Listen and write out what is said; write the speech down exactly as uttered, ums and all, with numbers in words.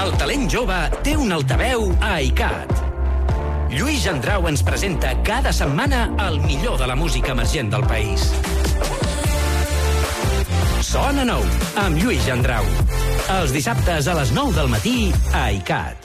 El talent jove té un altaveu a ICAT. Lluís Gendrau ens presenta cada setmana el millor de la música emergent del país. Sona nou, amb Lluís Gendrau. Els dissabtes a les nou del matí a ICAT.